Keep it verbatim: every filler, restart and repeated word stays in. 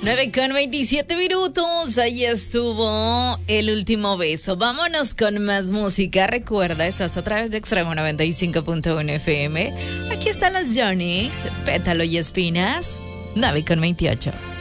nueve con veintisiete minutos, ahí estuvo El Último Beso. Vámonos con más música. Recuerda, estás a través de Extremo noventa y cinco punto uno F M. Aquí están las Jonix, Pétalo y Espinas, nueve con veintiocho.